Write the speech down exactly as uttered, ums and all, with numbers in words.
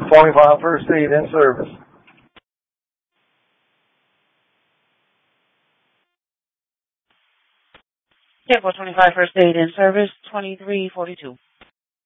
twenty-five First Aid in service. ten four twenty-five First Aid in service, twenty-three forty-two.